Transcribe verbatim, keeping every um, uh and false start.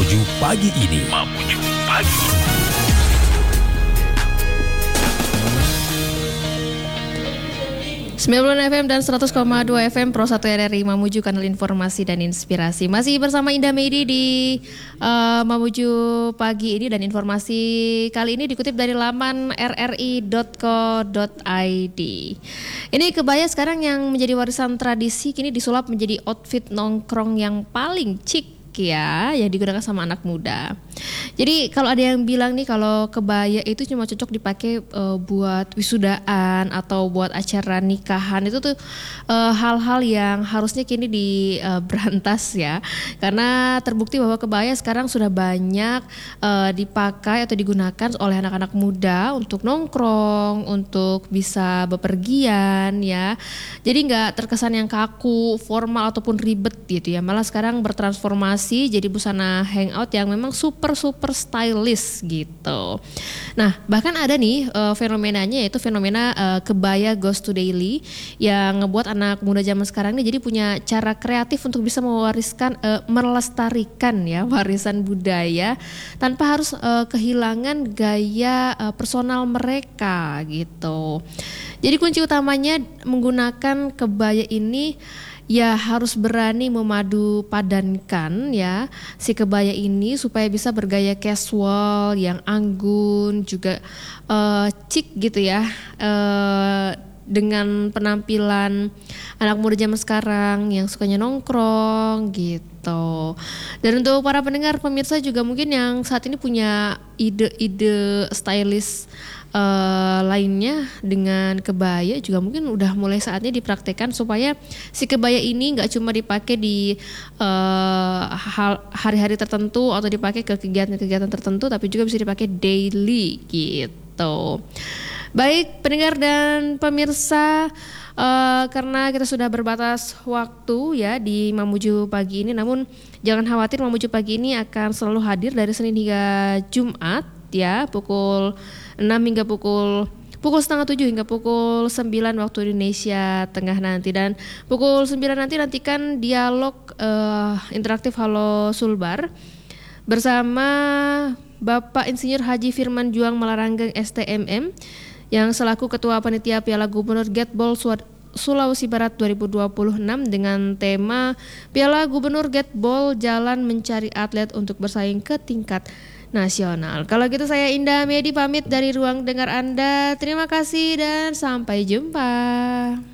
Mamuju Pagi ini. Mamuju Pagi. sembilan puluh F M dan seratus koma dua F M Pro satu R R I Mamuju, kanal informasi dan inspirasi. Masih bersama Indah Medi di uh, Mamuju Pagi ini, dan informasi kali ini dikutip dari laman r r i dot co dot i d. Ini kebaya sekarang yang menjadi warisan tradisi kini disulap menjadi outfit nongkrong yang paling chic ya, yang digunakan sama anak muda. Jadi kalau ada yang bilang nih kalau kebaya itu cuma cocok dipakai uh, buat wisudaan atau buat acara nikahan, itu tuh uh, hal-hal yang harusnya kini diberantas uh, ya. Karena terbukti bahwa kebaya sekarang sudah banyak uh, dipakai atau digunakan oleh anak-anak muda untuk nongkrong, untuk bisa bepergian ya. Jadi nggak terkesan yang kaku, formal ataupun ribet gitu ya. Malah sekarang bertransformasi jadi busana hangout yang memang super super stylish gitu. Nah, bahkan ada nih uh, fenomenanya, yaitu fenomena uh, kebaya goes to daily, yang ngebuat anak muda zaman sekarang ini jadi punya cara kreatif untuk bisa mewariskan, uh, melestarikan ya warisan budaya tanpa harus uh, kehilangan gaya uh, personal mereka gitu. Jadi kunci utamanya menggunakan kebaya ini ya harus berani memadu padankan ya si kebaya ini supaya bisa bergaya casual yang anggun, juga uh, chic gitu ya, uh, dengan penampilan anak muda zaman sekarang yang sukanya nongkrong gitu. Dan untuk para pendengar pemirsa juga mungkin yang saat ini punya ide-ide stylish Uh, lainnya dengan kebaya, juga mungkin udah mulai saatnya dipraktekkan supaya si kebaya ini nggak cuma dipakai di uh, hal, hari-hari tertentu atau dipakai ke kegiatan-kegiatan tertentu, tapi juga bisa dipakai daily gitu. Baik pendengar dan pemirsa, uh, karena kita sudah berbatas waktu ya di Mamuju Pagi ini, namun jangan khawatir, Mamuju Pagi ini akan selalu hadir dari Senin hingga Jumat ya, pukul enam hingga pukul pukul setengah tujuh hingga pukul sembilan waktu Indonesia Tengah nanti. Dan pukul sembilan nanti nantikan dialog uh, interaktif Halo Sulbar bersama Bapak Insinyur Haji Firman Juang Malaranggeng S T M M yang selaku Ketua Panitia Piala Gubernur Gatball Sulawesi Barat dua ribu dua puluh enam dengan tema Piala Gubernur Gatball Jalan Mencari Atlet untuk Bersaing ke Tingkat Nasional. Kalau gitu saya Indah Medi pamit dari ruang dengar Anda. Terima kasih dan sampai jumpa.